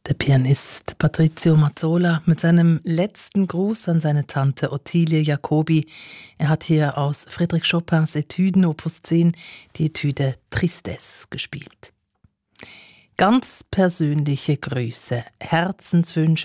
Der Pianist Patrizio Mazzola mit seinem letzten Gruß an seine Tante Ottilie Jacobi. Er hat hier aus Frédéric Chopins Etüden Opus 10 die Etüde Tristesse gespielt. Ganz persönliche Grüße, Herzenswünsche